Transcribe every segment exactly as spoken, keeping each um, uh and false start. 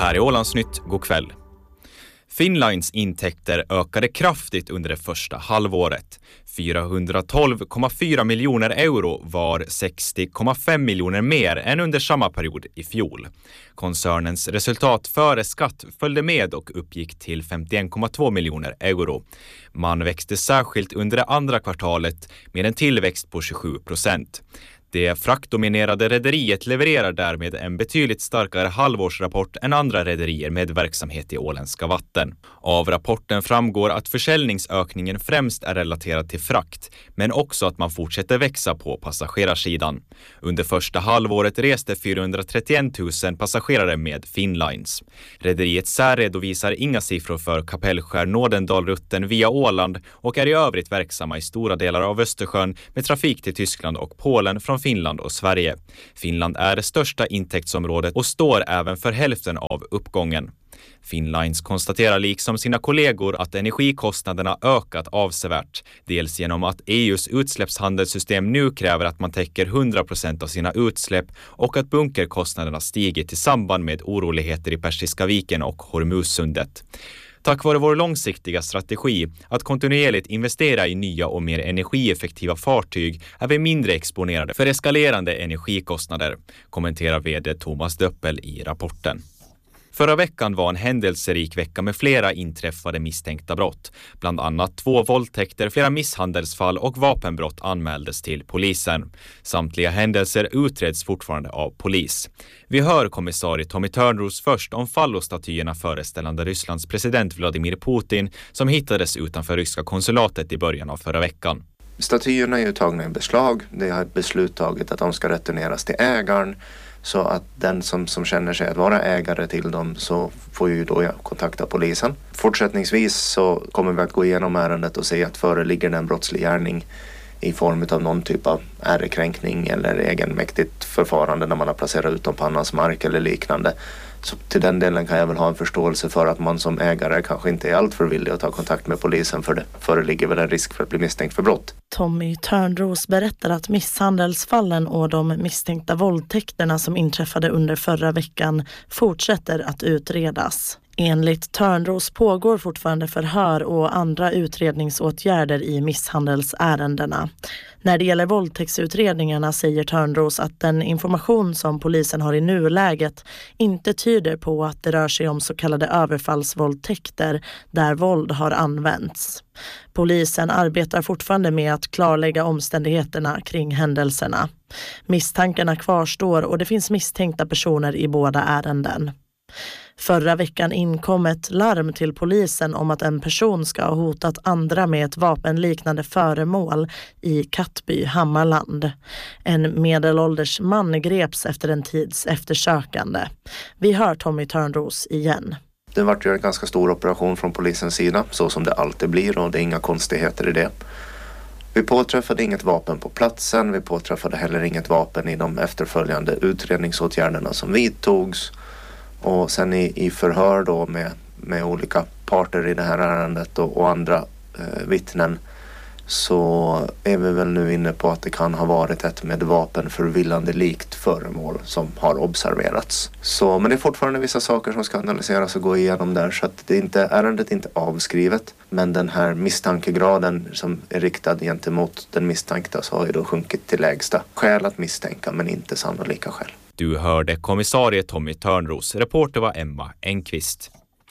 här är Ålandsnytt, god kväll. Finnlines intäkter ökade kraftigt under det första halvåret. fyrahundratolv komma fyra miljoner euro var sextio komma fem miljoner mer än under samma period i fjol. Koncernens resultat före skatt följde med och uppgick till femtioen komma två miljoner euro. Man växte särskilt under det andra kvartalet med en tillväxt på tjugosju procent. Det fraktdominerade rederiet levererar därmed en betydligt starkare halvårsrapport än andra rederier med verksamhet i åländska vatten. Av rapporten framgår att försäljningsökningen främst är relaterad till frakt, men också att man fortsätter växa på passagerarsidan. Under första halvåret reste fyrahundratrettioen tusen passagerare med Finnlines. Rederiet särredovisar inga siffror för Kapellskär-Nordendal-rutten via Åland och är i övrigt verksamma i stora delar av Östersjön med trafik till Tyskland och Polen från Finland och Sverige. Finland är det största intäktsområdet och står även för hälften av uppgången. Finnlines konstaterar liksom sina kollegor att energikostnaderna ökat avsevärt, dels genom att E U:s utsläppshandelssystem nu kräver att man täcker hundra procent av sina utsläpp och att bunkerkostnaderna stigit i samband med oroligheter i Persiska viken och Hormuzsundet. Tack vare vår långsiktiga strategi att kontinuerligt investera i nya och mer energieffektiva fartyg är vi mindre exponerade för eskalerande energikostnader, kommenterar vd Thomas Döppel i rapporten. Förra veckan var en händelserik vecka med flera inträffade misstänkta brott. Bland annat två våldtäkter, flera misshandelsfall och vapenbrott anmäldes till polisen. Samtliga händelser utreds fortfarande av polis. Vi hör kommissarie Tommy Törnros först om fallostatyerna föreställande Rysslands president Vladimir Putin som hittades utanför ryska konsulatet i början av förra veckan. Statyerna är ju tagna i beslag. Det har ett beslut taget att de ska returneras till ägaren. Så att den som, som känner sig att vara ägare till dem så får ju då kontakta polisen. Fortsättningsvis så kommer vi att gå igenom ärendet och se att föreligger en brottslig gärning i form av någon typ av ärekränkning eller egenmäktigt förfarande när man har placerat ut dem på annans mark eller liknande. Så till den delen kan jag väl ha en förståelse för att man som ägare kanske inte är allt för villig att ta kontakt med polisen för det föreligger väl en risk för att bli misstänkt för brott. Tommy Törnros berättar att misshandelsfallen och de misstänkta våldtäkterna som inträffade under förra veckan fortsätter att utredas. Enligt Törnros pågår fortfarande förhör och andra utredningsåtgärder i misshandelsärendena. När det gäller våldtäktsutredningarna säger Törnros att den information som polisen har i nuläget inte tyder på att det rör sig om så kallade överfallsvåldtäkter där våld har använts. Polisen arbetar fortfarande med att klarlägga omständigheterna kring händelserna. Misstankarna kvarstår och det finns misstänkta personer i båda ärenden. Förra veckan inkom ett larm till polisen om att en person ska ha hotat andra med ett vapenliknande föremål i Kattby, Hammarland. En medelålders man greps efter en tids eftersökande. Vi hör Tommy Törnros igen. Det var ju en ganska stor operation från polisens sida, så som det alltid blir, och det är inga konstigheter i det. Vi påträffade inget vapen på platsen, vi påträffade heller inget vapen i de efterföljande utredningsåtgärderna som vidtogs. Och sen i, i förhör då med, med olika parter i det här ärendet och, och andra eh, vittnen så är vi väl nu inne på att det kan ha varit ett med vapen förvillande likt föremål som har observerats. Så, men det är fortfarande vissa saker som ska analyseras och gå igenom där så att det inte, ärendet är inte avskrivet. Men den här misstankegraden som är riktad gentemot den misstänkta så har ju då sjunkit till lägsta. Skäl att misstänka men inte sannolika skäl. Du hörde kommissarie Tommy Törnros, reporter var Emma Enqvist.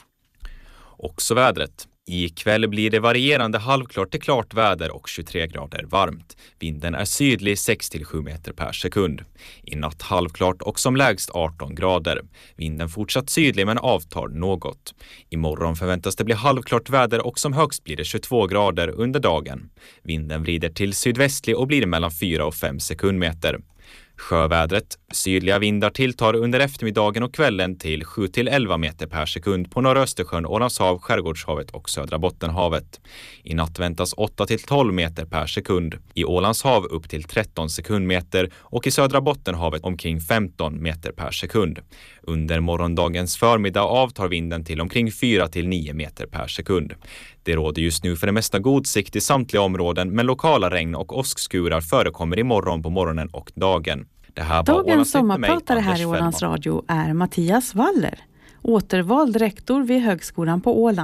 Också vädret. I kväll blir det varierande halvklart till klart väder och tjugotre grader varmt. Vinden är sydlig sex till sju meter per sekund. I natt halvklart och som lägst arton grader. Vinden fortsatt sydlig men avtar något. Imorgon förväntas det bli halvklart väder och som högst blir det tjugotvå grader under dagen. Vinden vrider till sydvästlig och blir mellan fyra och fem sekundmeter. Sjövädret. Sydliga vindar tilltar under eftermiddagen och kvällen till sju till elva meter per sekund på norra Östersjön, Ålandshav, Skärgårdshavet och södra Bottenhavet. I natt väntas åtta till tolv meter per sekund. I Ålandshav upp till tretton sekundmeter och i södra Bottenhavet omkring femton meter per sekund. Under morgondagens förmiddag avtar vinden till omkring fyra till nio meter per sekund. Det råder just nu för det mesta god sikt i samtliga områden, men lokala regn- och åskskurar förekommer imorgon på morgonen och dagen. Det här Dagens sommarpratare här i Ålands Radio är Mattias Waller. återvald rektor vid Högskolan på Åland.